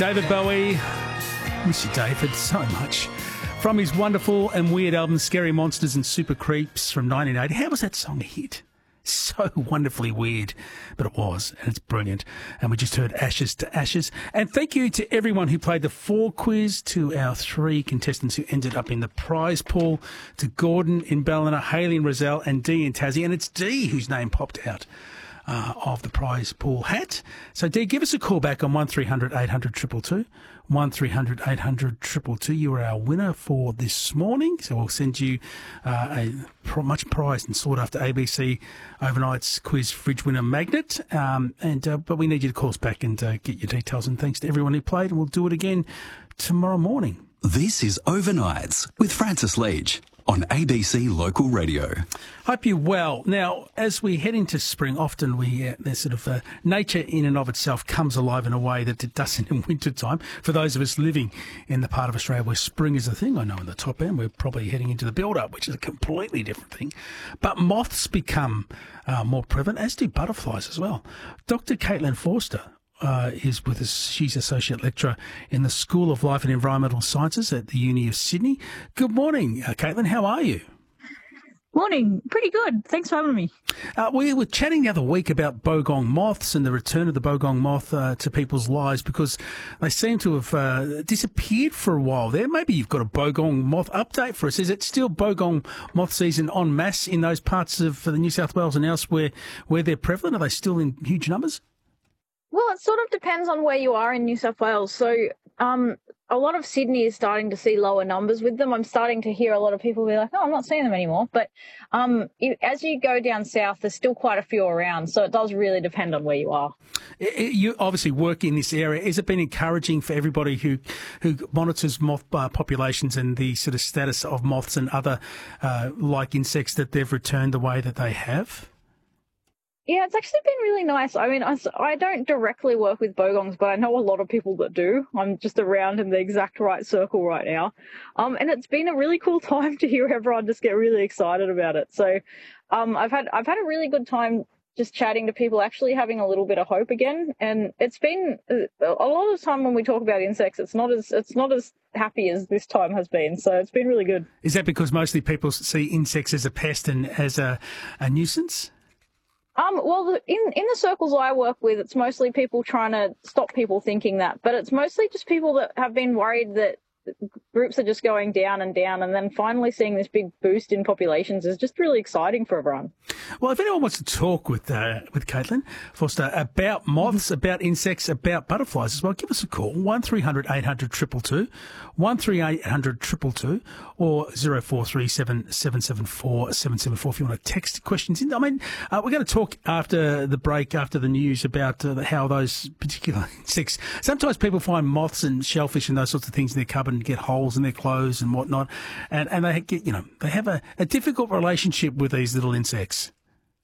David Bowie. Miss you, David, so much. From his wonderful and weird album, Scary Monsters and Super Creeps from 1980. How was that song a hit? So wonderfully weird, but it was, and it's brilliant. And we just heard Ashes to Ashes. And thank you to everyone who played the 4 quiz, to our 3 contestants who ended up in the prize pool, to Gordon in Ballina, Hayley in Rozelle, and Dee in Tassie. And it's Dee whose name popped out of the prize pool hat. So Dee, give us a call back on 1300 800 222. 1300 800 222. You are our winner for this morning. So we'll send you a much prized and sought after ABC Overnight's quiz fridge winner magnet. But we need you to call us back and get your details. And thanks to everyone who played. And we'll do it again tomorrow morning. This is Overnights with Francis Leach on ABC Local Radio. Hope you're well. Now, as we head into spring, often there's sort of nature in and of itself comes alive in a way that it doesn't in winter time. For those of us living in the part of Australia where spring is a thing, I know in the top end we're probably heading into the build-up, which is a completely different thing. But moths become more prevalent, as do butterflies as well. Dr. Caitlin Forster is with us. She's Associate Lecturer in the School of Life and Environmental Sciences at the Uni of Sydney. Good morning, Caitlin. How are you? Morning. Pretty good. Thanks for having me. We were chatting the other week about bogong moths and the return of the bogong moth to people's lives because they seem to have disappeared for a while there. Maybe you've got a bogong moth update for us. Is it still bogong moth season en masse in those parts of the New South Wales and elsewhere where they're prevalent? Are they still in huge numbers? Well, it sort of depends on where you are in New South Wales. So a lot of Sydney is starting to see lower numbers with them. I'm starting to hear a lot of people be like, oh, I'm not seeing them anymore. But as you go down south, there's still quite a few around. So it does really depend on where you are. You obviously work in this area. Has it been encouraging for everybody who monitors moth populations and the sort of status of moths and other like insects that they've returned the way that they have? Yeah, it's actually been really nice. I mean, I don't directly work with bogongs, but I know a lot of people that do. I'm just around in the exact right circle right now. And it's been a really cool time to hear everyone just get really excited about it. So I've had a really good time just chatting to people, actually having a little bit of hope again. And it's been a lot of the time when we talk about insects, it's not as happy as this time has been. So it's been really good. Is that because mostly people see insects as a pest and as a nuisance? Well, in the circles I work with, it's mostly people trying to stop people thinking that, but it's mostly just people that have been worried that groups are just going down, and then finally seeing this big boost in populations is just really exciting for everyone. Well, if anyone wants to talk with Caitlin Forster about moths, about insects, about butterflies as well, give us a call, 1300 800 222, 1300 222, or 0437 774 774 if you want to text questions in. I mean, we're going to talk after the break, after the news, about how those particular insects, sometimes people find moths and shellfish and those sorts of things in their cupboard and get holes in their clothes and whatnot, and they get, they have a difficult relationship with these little insects.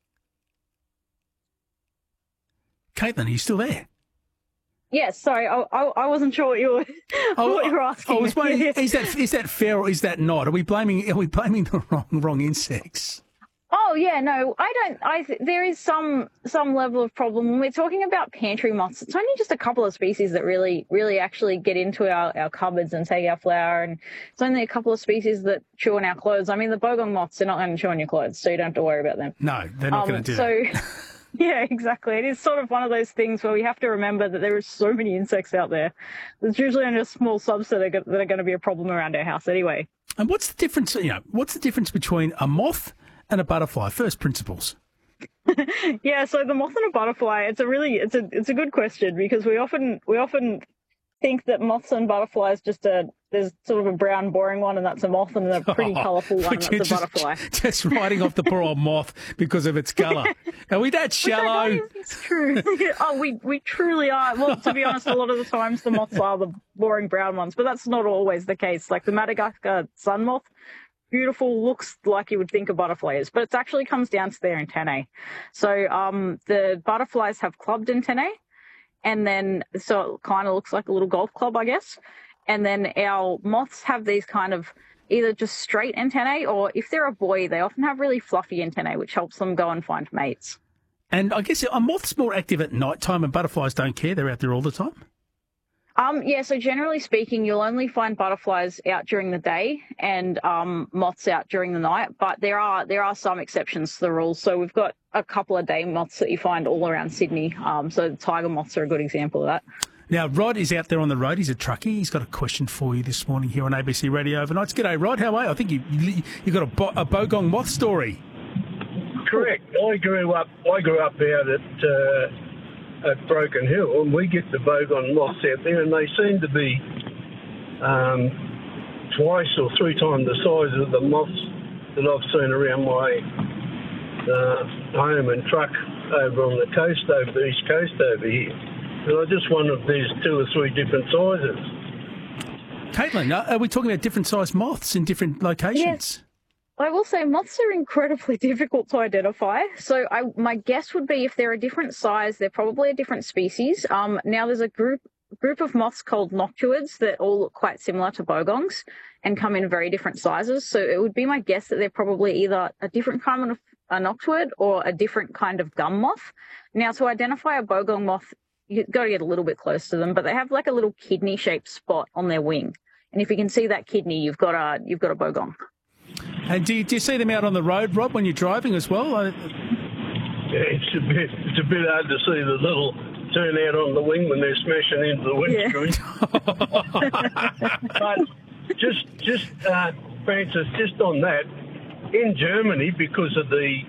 Caitlin, are you still there? Yes, sorry, I wasn't sure what you were asking. I was wondering, is that fair or is that not? Are we blaming the wrong insects? Oh yeah, no, there is some level of problem when we're talking about pantry moths. It's only just a couple of species that really actually get into our cupboards and take our flour, and it's only a couple of species that chew on our clothes. I mean, the bogong moths, they're not going to chew on your clothes, so you don't have to worry about them. No, they're not going to do that. Yeah, exactly. It is sort of one of those things where we have to remember that there are so many insects out there. There's usually only a small subset that are going to be a problem around our house anyway. And what's the difference? What's the difference between a moth and a butterfly? First principles. Yeah, so the moth and a butterfly, it's a good question, because we often think that moths and butterflies there's sort of a brown boring one and that's a moth, and a pretty colourful one that's a butterfly. Just writing off the poor old moth because of its colour. Are we that shallow? It's true. Oh, we truly are. Well, to be honest, a lot of the times the moths are the boring brown ones, but that's not always the case. Like the Madagascar sun moth, beautiful, looks like you would think a butterfly is, but it actually comes down to their antennae. So the butterflies have clubbed antennae, and then so it kind of looks like a little golf club, I guess. And then our moths have these kind of either just straight antennae, or if they're a boy, they often have really fluffy antennae, which helps them go and find mates. And I guess are moths more active at night time and butterflies don't care? They're out there all the time? Yeah, so generally speaking, you'll only find butterflies out during the day and moths out during the night, but there are some exceptions to the rules. So we've got a couple of day moths that you find all around Sydney. So the tiger moths are a good example of that. Now, Rod is out there on the road. He's a truckie. He's got a question for you this morning here on ABC Radio Overnights. G'day, Rod. How are you? I think you got a bogong moth story. Correct. I grew up out at Broken Hill, and we get the bogong moths out there, and they seem to be twice or three times the size of the moths that I've seen around my home and truck over on the coast, over the east coast over here. And I just wonder if there's two or three different sizes. Caitlin, are we talking about different sized moths in different locations? Yes. I will say moths are incredibly difficult to identify. So my guess would be if they're a different size, they're probably a different species. Now there's a group of moths called noctuids that all look quite similar to bogongs and come in very different sizes. So it would be my guess that they're probably either a different kind of a noctuid or a different kind of gum moth. Now to identify a bogong moth, you've got to get a little bit close to them, but they have like a little kidney-shaped spot on their wing. And if you can see that kidney, you've got a bogong. And do you see them out on the road, Rob, when you're driving as well? Yeah, it's a bit hard to see the little turnout on the wing when they're smashing into the windscreen. But just Francis, just on that, in Germany, because of the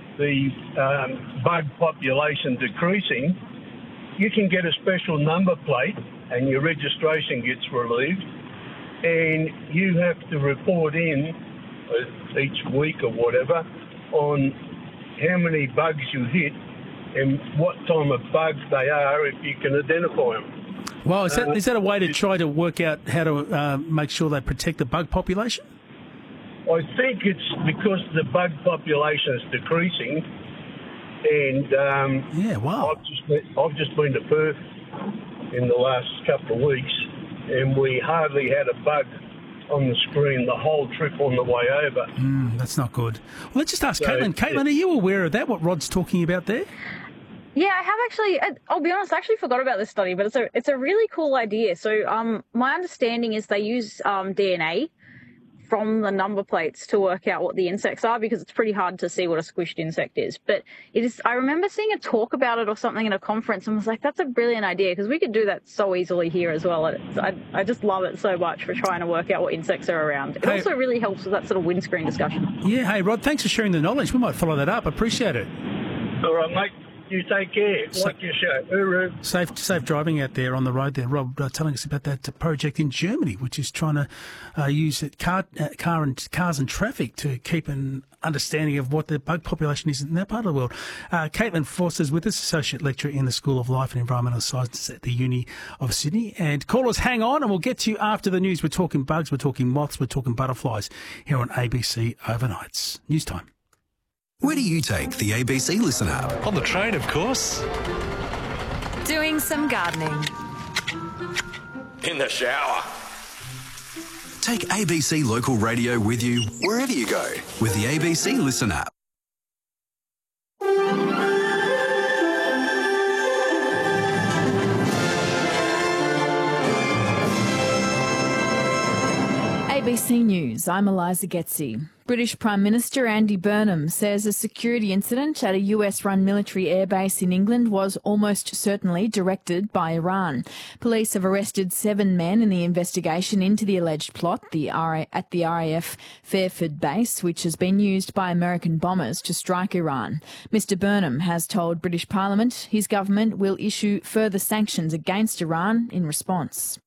bug population decreasing, you can get a special number plate and your registration gets relieved, and you have to report in each week or whatever on how many bugs you hit and what time of bugs they are if you can identify them. Well, is that a way to try to work out how to make sure they protect the bug population? I think it's because the bug population is decreasing, and yeah, wow. I've just been to Perth in the last couple of weeks, and we hardly had a bug on the screen the whole trip on the way over. That's not good. Well, let's just ask Caitlin. Caitlin, are you aware of that, what Rod's talking about there? Yeah, I have actually. I'll be honest, I actually forgot about this study, but it's a really cool idea. So my understanding is they use DNA from the number plates to work out what the insects are, because it's pretty hard to see what a squished insect is. But it is. I remember seeing a talk about it or something in a conference and was like, that's a brilliant idea, because we could do that so easily here as well. I just love it so much for trying to work out what insects are around. It also really helps with that sort of windscreen discussion. Yeah, hey, Rod, thanks for sharing the knowledge. We might follow that up. Appreciate it. All right, mate. You take care. Like your show. Hooroo. Safe driving out there on the road there. Rob telling us about that project in Germany, which is trying to use cars and traffic to keep an understanding of what the bug population is in that part of the world. Caitlin Forster's with us, Associate Lecturer in the School of Life and Environmental Sciences at the Uni of Sydney. And callers, hang on, and we'll get to you after the news. We're talking bugs, we're talking moths, we're talking butterflies here on ABC Overnights. News time. Where do you take the ABC Listen app? On the train, of course. Doing some gardening. In the shower. Take ABC Local Radio with you wherever you go with the ABC Listen app. ABC News, I'm Eliza Getzi. British Prime Minister Andy Burnham says a security incident at a US-run military airbase in England was almost certainly directed by Iran. Police have arrested 7 men in the investigation into the alleged plot at the RAF Fairford base, which has been used by American bombers to strike Iran. Mr Burnham has told British Parliament his government will issue further sanctions against Iran in response.